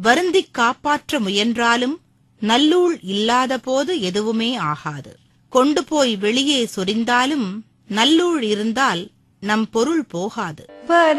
வருந்திக் காப்பாற்ற முயன்றாலும் நல்லூழ் இல்லாத போது எதுவுமே ஆகாது. கொண்டு போய் வெளியே சொரிந்தாலும் நல்லூழ் இருந்தால் நம் பொருள் போகாது.